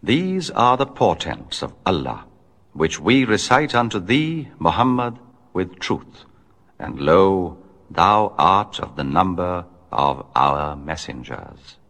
These are the portents of Allah, which we recite unto thee, Muhammad, with truth. And lo, thou art of the number of our messengers.